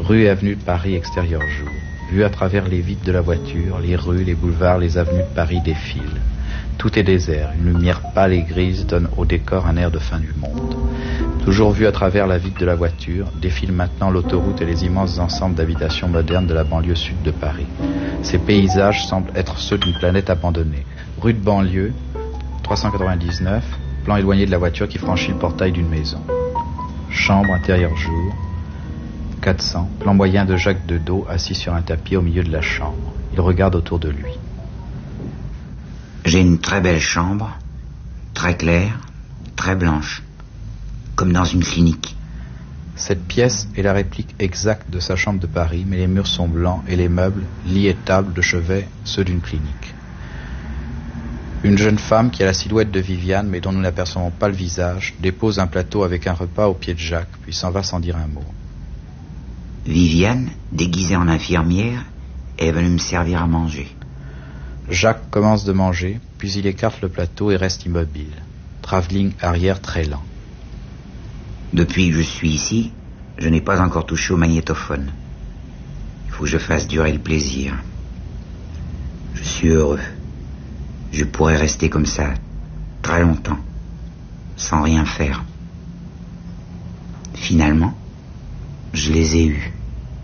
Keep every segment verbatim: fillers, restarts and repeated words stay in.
Rue et avenue de Paris, extérieur jour. Vue à travers les vitres de la voiture, les rues, les boulevards, les avenues de Paris défilent. Tout est désert, une lumière pâle et grise donne au décor un air de fin du monde. Toujours vu à travers la vitre de la voiture, défilent maintenant l'autoroute et les immenses ensembles d'habitations modernes de la banlieue sud de Paris. Ces paysages semblent être ceux d'une planète abandonnée. Rue de banlieue, trois cent quatre-vingt-dix-neuf, plan éloigné de la voiture qui franchit le portail d'une maison. Chambre, intérieur jour, quatre cents, plan moyen de Jacques Dedos assis sur un tapis au milieu de la chambre. Il regarde autour de lui. J'ai une très belle chambre, très claire, très blanche, comme dans une clinique. Cette pièce est la réplique exacte de sa chambre de Paris, mais les murs sont blancs et les meubles, lits et tables de chevet, ceux d'une clinique. Une jeune femme qui a la silhouette de Viviane, mais dont nous n'apercevons pas le visage, dépose un plateau avec un repas au pied de Jacques, puis s'en va sans dire un mot. Viviane, déguisée en infirmière, est venue me servir à manger. Jacques commence de manger, puis il écarte le plateau et reste immobile. Travelling arrière très lent. Depuis que je suis ici, je n'ai pas encore touché au magnétophone. Il faut que je fasse durer le plaisir. Je suis heureux. Je pourrais rester comme ça, très longtemps, sans rien faire. Finalement, je les ai eus.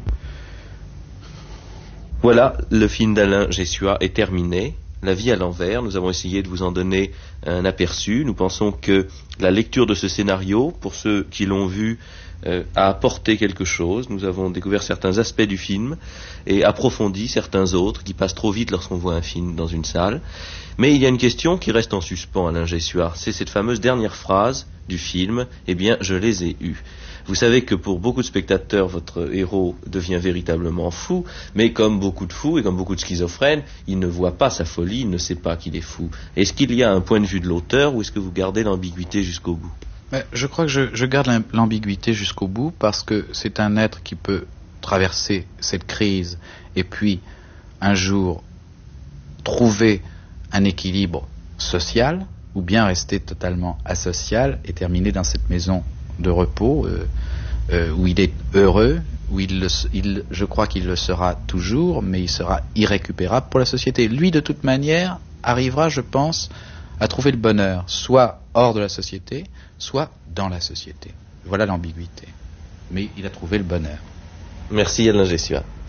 Voilà, le film d'Alain Gessua est terminé. La vie à l'envers, nous avons essayé de vous en donner un aperçu. Nous pensons que la lecture de ce scénario, pour ceux qui l'ont vu, euh, a apporté quelque chose. Nous avons découvert certains aspects du film et approfondi certains autres qui passent trop vite lorsqu'on voit un film dans une salle. Mais il y a une question qui reste en suspens, Alain Gessua. C'est cette fameuse dernière phrase du film, « Eh bien, je les ai eus ». Vous savez que pour beaucoup de spectateurs, votre héros devient véritablement fou, mais comme beaucoup de fous et comme beaucoup de schizophrènes, il ne voit pas sa folie, il ne sait pas qu'il est fou. Est-ce qu'il y a un point de vue de l'auteur ou est-ce que vous gardez l'ambiguïté jusqu'au bout ? Je crois que je, je garde l'ambiguïté jusqu'au bout parce que c'est un être qui peut traverser cette crise et puis un jour trouver un équilibre social ou bien rester totalement asocial et terminer dans cette maison de repos euh, euh, où il est heureux, où il, le, il je crois qu'il le sera toujours, mais il sera irrécupérable pour la société. Lui, de toute manière, arrivera, je pense, à trouver le bonheur, soit hors de la société, soit dans la société. Voilà l'ambiguïté. Mais il a trouvé le bonheur. Merci Alain Gessua.